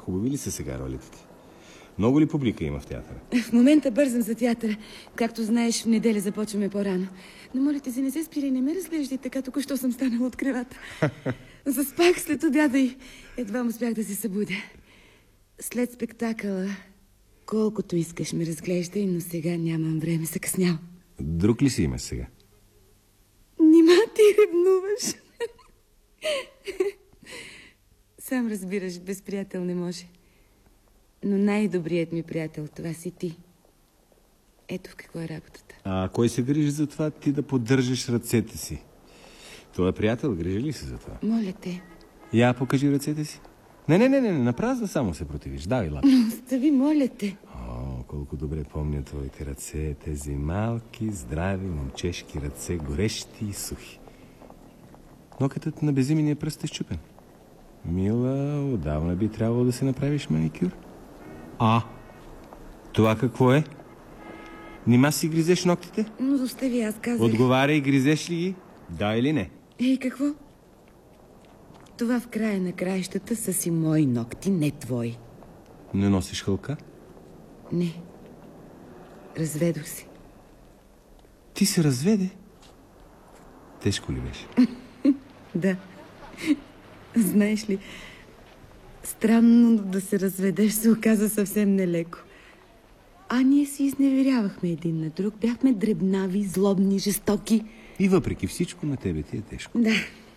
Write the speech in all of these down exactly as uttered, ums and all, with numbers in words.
Хубави ли са сега ролите ти? Много ли публика има в театъра? В момента бързам за театъра. Както знаеш, в неделя започваме по-рано. Но моля те се, не се спири, не ме разглеждай така, току-що съм станала от кревата. Заспах след обяда и едва успях да се събудя. След спектакъла, колкото искаш ме разглеждай, но сега нямам време, закъснявам. Друг ли си имаш сега? Нима ти ревнуваш? Сам разбираш, без приятел не може. Но най-добрият ми приятел, това си ти. Ето в какво е работата. А кой се грижи за това ти да поддържаш ръцете си? Твой приятел грижи ли се за това? Моля те. Я покажи ръцете си. Не, не, не, не, на празно само се противиш. Давай лапа. Остави, моля те. О, колко добре помня твоите ръце. Тези малки, здрави, момчешки ръце, горещи и сухи. Нокътът на безимения пръст е счупен. Мила, отдавна би трябвало да се направиш маникюр. А, това какво е? Нима си гризеш ногтите? Но остави, аз казах. Отговаряй, гризеш ли ги? Да или не? Ей, какво? Това в края на краищата са си мои ногти, не твои. Не носиш хълка? Не. Разведох се. Ти се разведе? Тежко ли беше? Да. Знаеш ли, странно да се разведеш се оказа съвсем нелеко. А ние си изневерявахме един на друг. Бяхме дребнави, злобни, жестоки. И въпреки всичко на тебе ти е тежко. Да.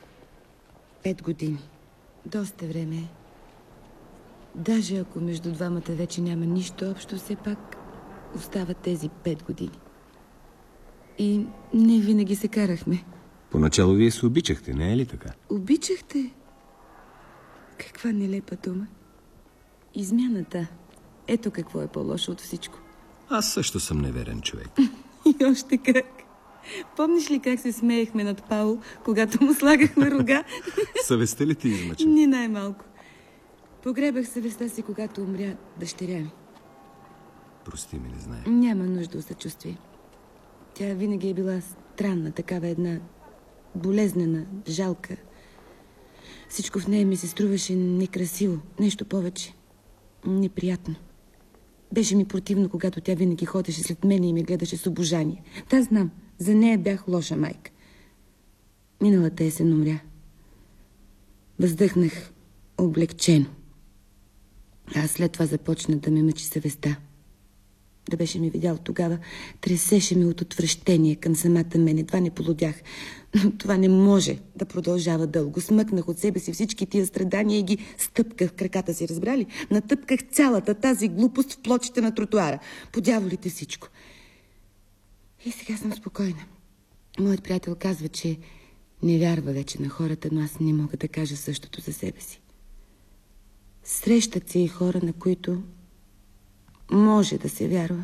Пет години. Доста време е. Даже ако между двамата вече няма нищо общо, все пак остават тези пет години. И не винаги се карахме. Поначало вие се обичахте, не е ли така? Обичахте? Каква нелепа дума. Измяната. Ето какво е по-лошо от всичко. Аз също съм неверен човек. И още как. Помниш ли как се смеехме над Паул, когато му слагахме рога? Съвестта ли ти измъча? Ни най-малко. Погребах съвестта си, когато умря дъщеря ми. Прости ми, не знае. Няма нужда от съчувствие. Тя винаги е била странна, такава една болезнена, жалка. Всичко в нея ми се струваше некрасиво, нещо повече. Неприятно. Беше ми противно, когато тя винаги ходеше след мен и ме гледаше с обожание. Да, знам, за нея бях лоша майка. Миналата есен умря. Въздъхнах облегчено. А след това започна да ме мъчи съвестта. Да беше ми видял тогава, тресеше ме от отвращение към самата мен. Едва не полудях. Но това не може да продължава дълго. Смъкнах от себе си всички тия страдания и ги стъпках в краката си, разбрали? Натъпках цялата тази глупост в плочите на тротуара. По дяволите всичко. И сега съм спокойна. Моят приятел казва, че не вярва вече на хората, но аз не мога да кажа същото за себе си. Срещат се и хора, на които може да се вярва.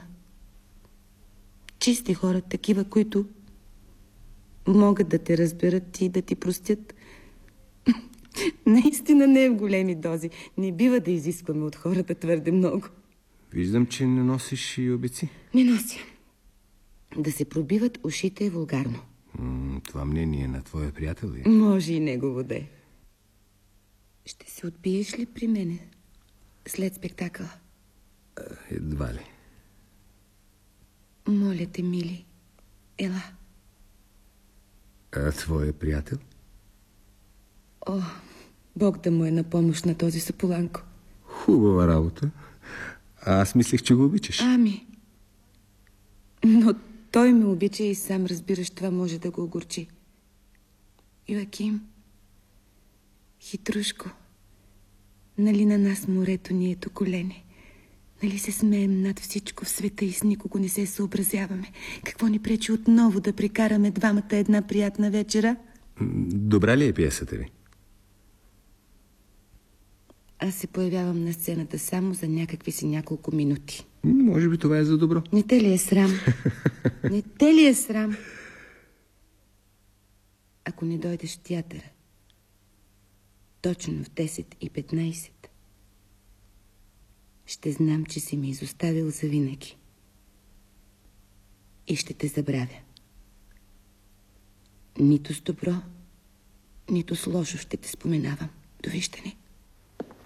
Чисти хора, такива, които могат да те разберат и да ти простят. Наистина не е в големи дози. Не бива да изискваме от хората твърде много. Виждам, че не носиш и обици. Не нося. Да се пробиват ушите е вулгарно. М- това мнение на твоя приятел ли? Може и негово да е. Ще се отбиеш ли при мене след спектакъла? Едва ли. Моля те, мили, ела. А твоя приятел? О, Бог да му е на помощ на този Саполанко. Хубава работа. А аз мислех, че го обичаш. Ами. Но той ме обича и сам разбираш, това може да го огорчи. Йоаким, хитрушко, нали на нас морето ни ето колене? Нали се смеем над всичко в света и с никого не се съобразяваме? Какво ни пречи отново да прекараме двамата една приятна вечера? Добра ли е пиесата ви? Аз се появявам на сцената само за някакви си няколко минути. Може би това е за добро. Не те ли е срам? Не те ли е срам? Ако не дойдеш в театъра, точно в десет и петнайсет, ще знам, че си ме изоставил завинаги. И ще те забравя. Нито с добро, нито с лошо ще те споменавам. Довиждане.